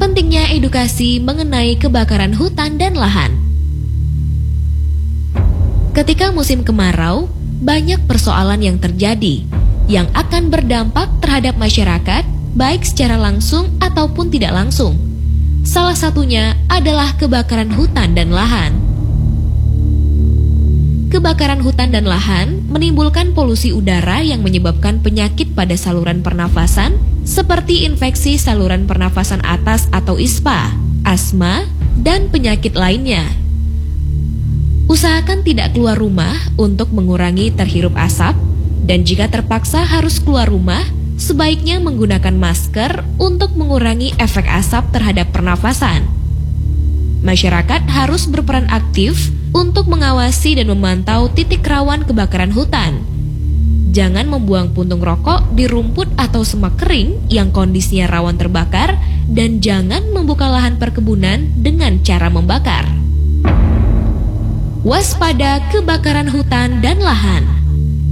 Pentingnya edukasi mengenai kebakaran hutan dan lahan. Ketika musim kemarau, banyak persoalan yang terjadi yang akan berdampak terhadap masyarakat, baik secara langsung ataupun tidak langsung. Salah satunya adalah kebakaran hutan dan lahan. Kebakaran hutan dan lahan menimbulkan polusi udara yang menyebabkan penyakit pada saluran pernafasan seperti infeksi saluran pernafasan atas atau ISPA, asma, dan penyakit lainnya. Usahakan tidak keluar rumah untuk mengurangi terhirup asap, dan jika terpaksa harus keluar rumah, sebaiknya menggunakan masker untuk mengurangi efek asap terhadap pernafasan. Masyarakat harus berperan aktif untuk mengawasi dan memantau titik rawan kebakaran hutan. Jangan membuang puntung rokok di rumput atau semak kering yang kondisinya rawan terbakar, dan jangan membuka lahan perkebunan dengan cara membakar. Waspada kebakaran hutan dan lahan.